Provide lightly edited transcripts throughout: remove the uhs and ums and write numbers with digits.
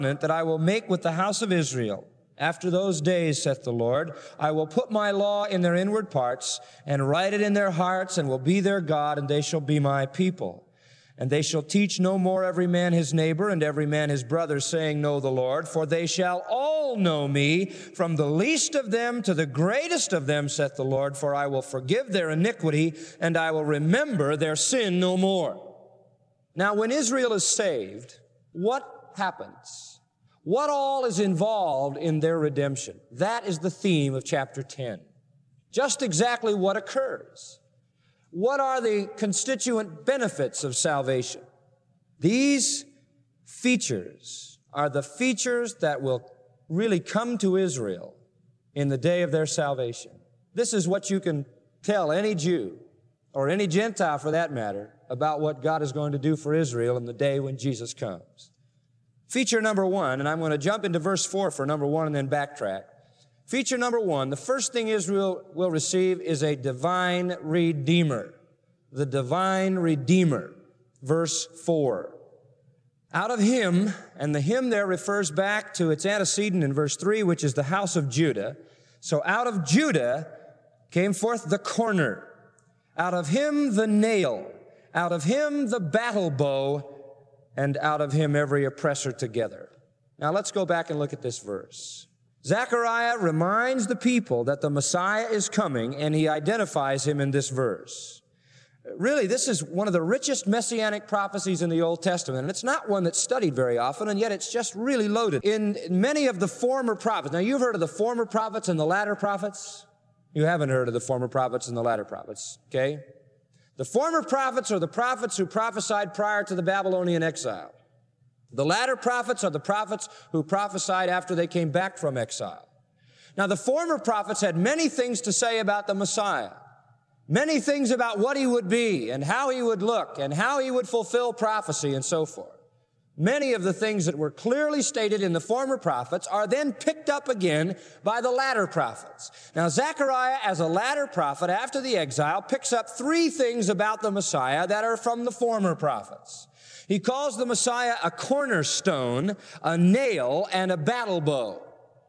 that I will make with the house of Israel. After those days, saith the Lord, I will put my law in their inward parts, and write it in their hearts, and will be their God, and they shall be my people. And they shall teach no more every man his neighbor, and every man his brother, saying, Know the Lord, for they shall all know me, from the least of them to the greatest of them, saith the Lord, for I will forgive their iniquity, and I will remember their sin no more. Now, when Israel is saved, what happens? What all is involved in their redemption? That is the theme of chapter 10. Just exactly what occurs. What are the constituent benefits of salvation? These features are the features that will really come to Israel in the day of their salvation. This is what you can tell any Jew, or any Gentile for that matter, about what God is going to do for Israel in the day when Jesus comes. Feature number one, and I'm going to jump into verse 4 for number one and then backtrack. Feature number one, the first thing Israel will receive is a divine Redeemer. The divine Redeemer. Verse 4. Out of him, and the him there refers back to its antecedent in verse 3, which is the house of Judah. So out of Judah came forth the corner. Out of him the nail. Out of him the battle bow. And out of him every oppressor together. Now let's go back and look at this verse. Zechariah reminds the people that the Messiah is coming, and he identifies him in this verse. Really, this is one of the richest messianic prophecies in the Old Testament, and it's not one that's studied very often, and yet it's just really loaded. In many of the former prophets, now you've heard of the former prophets and the latter prophets? You haven't heard of the former prophets and the latter prophets, okay? The former prophets are the prophets who prophesied prior to the Babylonian exile. The latter prophets are the prophets who prophesied after they came back from exile. Now, the former prophets had many things to say about the Messiah, many things about what he would be and how he would look and how he would fulfill prophecy and so forth. Many of the things that were clearly stated in the former prophets are then picked up again by the latter prophets. Now, Zechariah, as a latter prophet after the exile, picks up three things about the Messiah that are from the former prophets. He calls the Messiah a cornerstone, a nail, and a battle bow.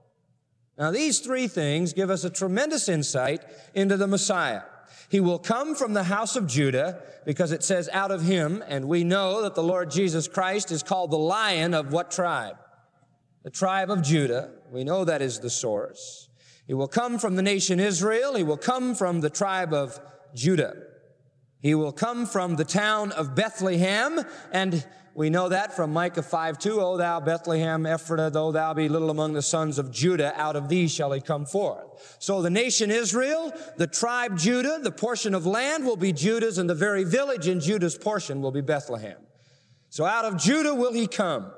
Now, these three things give us a tremendous insight into the Messiah. He will come from the house of Judah because it says out of him, and we know that the Lord Jesus Christ is called the Lion of what tribe? The tribe of Judah. We know that is the source. He will come from the nation Israel. He will come from the tribe of Judah. He will come from the town of Bethlehem, and we know that from Micah 5:2, O thou Bethlehem Ephratah, though thou be little among the sons of Judah, out of thee shall he come forth. So the nation Israel, the tribe Judah, the portion of land will be Judah's, and the very village in Judah's portion will be Bethlehem. So out of Judah will he come.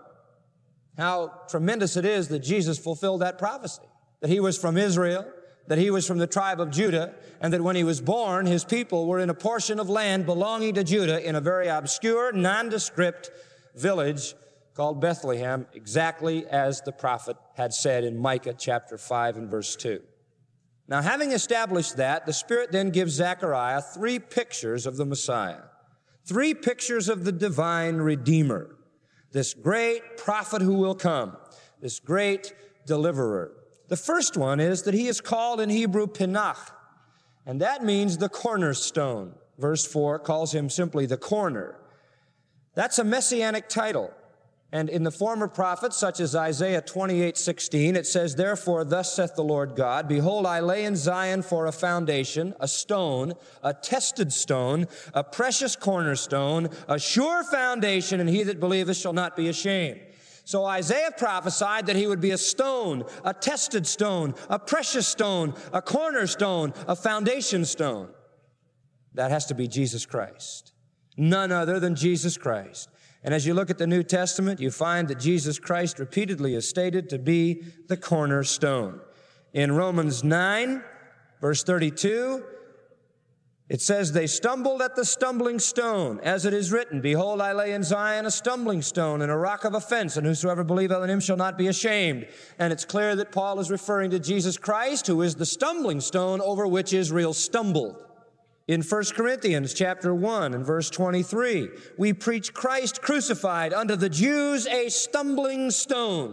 How tremendous it is that Jesus fulfilled that prophecy, that he was from Israel, that he was from the tribe of Judah, and that when he was born, his people were in a portion of land belonging to Judah in a very obscure, nondescript village called Bethlehem, exactly as the prophet had said in Micah chapter 5 and verse 2. Now, having established that, the Spirit then gives Zechariah three pictures of the Messiah, three pictures of the divine Redeemer, this great prophet who will come, this great deliverer. The first one is that he is called in Hebrew Pinach, and that means the cornerstone. Verse 4 calls him simply the corner. That's a messianic title. And in the former prophets, such as Isaiah 28:16, it says, Therefore, thus saith the Lord God, Behold, I lay in Zion for a foundation, a stone, a tested stone, a precious cornerstone, a sure foundation, and he that believeth shall not be ashamed. So Isaiah prophesied that he would be a stone, a tested stone, a precious stone, a cornerstone, a foundation stone. That has to be Jesus Christ. None other than Jesus Christ. And as you look at the New Testament, you find that Jesus Christ repeatedly is stated to be the cornerstone. In Romans 9, verse 32, it says, They stumbled at the stumbling stone, as it is written, Behold, I lay in Zion a stumbling stone and a rock of offense, and whosoever believeth in him shall not be ashamed. And it's clear that Paul is referring to Jesus Christ, who is the stumbling stone over which Israel stumbled. In 1 Corinthians chapter 1 and verse 23, we preach Christ crucified, unto the Jews a stumbling stone,